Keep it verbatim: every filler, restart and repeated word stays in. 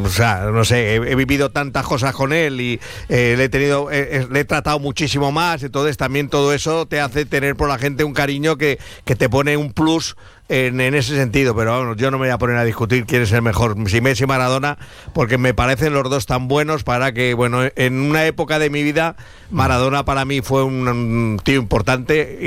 o sea, no sé, he, he vivido tantas cosas con él y eh, le he tenido, eh, le he tratado muchísimo más, entonces también todo eso te hace tener por la gente un cariño que, que te pone un plus en, en ese sentido, pero bueno, yo no me voy a poner a discutir quién es el mejor, si Messi o Maradona, porque me parecen los dos tan buenos para que, bueno, en una época de mi vida, Maradona para mí fue un, un tío importante.